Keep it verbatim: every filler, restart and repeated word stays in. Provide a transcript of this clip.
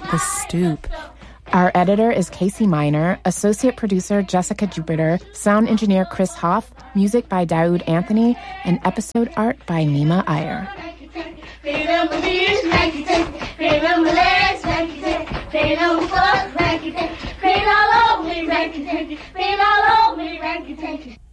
The Stoop. Our editor is Casey Miner, associate producer Jessica Jupiter, sound engineer Chris Hoff, music by Daoud Anthony, and episode art by Nima Iyer. Pain on my knees, pain on my legs, pain on my foot, pain all over me, pain all over me,